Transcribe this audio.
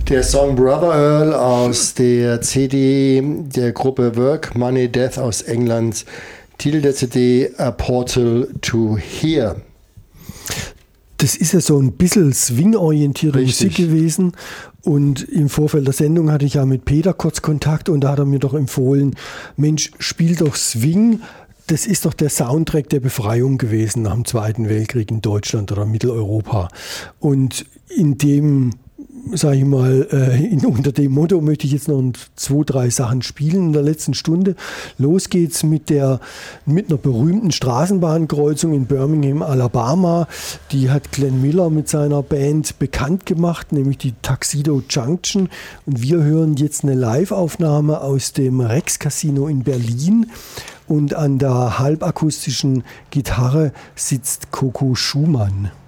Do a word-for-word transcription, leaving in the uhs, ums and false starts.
Der Song Brother Earl aus der C D der Gruppe Work, Money, Death aus England. Titel der C D A Portal to Here. Das ist ja so ein bisschen swing-orientierte Musik gewesen. Und im Vorfeld der Sendung hatte ich ja mit Peter kurz Kontakt und da hat er mir doch empfohlen, Mensch, spiel doch Swing. Das ist doch der Soundtrack der Befreiung gewesen nach dem Zweiten Weltkrieg in Deutschland oder Mitteleuropa. Und in dem, sage ich mal, äh, in, unter dem Motto möchte ich jetzt noch zwei, drei Sachen spielen in der letzten Stunde. Los geht's mit der mit einer berühmten Straßenbahnkreuzung in Birmingham, Alabama. Die hat Glenn Miller mit seiner Band bekannt gemacht, nämlich die Tuxedo Junction. Und wir hören jetzt eine Live-Aufnahme aus dem Rex Casino in Berlin. Und an der halbakustischen Gitarre sitzt Coco Schumann.